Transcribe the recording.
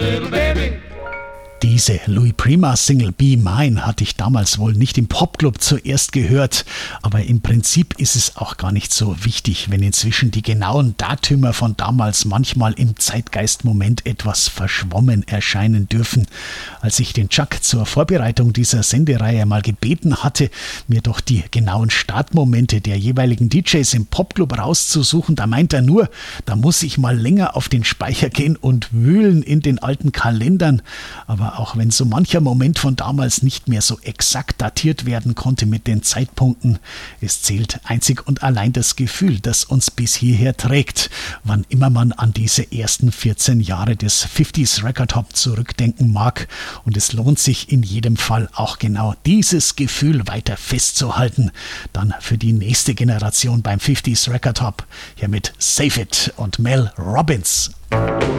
little baby. Diese Louis Prima-Single Be Mine hatte ich damals wohl nicht im Popclub zuerst gehört, aber im Prinzip ist es auch gar nicht so wichtig, wenn inzwischen die genauen Datümer von damals manchmal im Zeitgeistmoment etwas verschwommen erscheinen dürfen. Als ich den Chuck zur Vorbereitung dieser Sendereihe mal gebeten hatte, mir doch die genauen Startmomente der jeweiligen DJs im Popclub rauszusuchen, da meint er nur, da muss ich mal länger auf den Speicher gehen und wühlen in den alten Kalendern, aber auch wenn so mancher Moment von damals nicht mehr so exakt datiert werden konnte mit den Zeitpunkten, es zählt einzig und allein das Gefühl, das uns bis hierher trägt, wann immer man an diese ersten 14 Jahre des 50s Record Hop zurückdenken mag. Und es lohnt sich in jedem Fall auch genau dieses Gefühl weiter festzuhalten, dann für die nächste Generation beim 50s Record Hop. Hier mit Save It und Mel Robbins.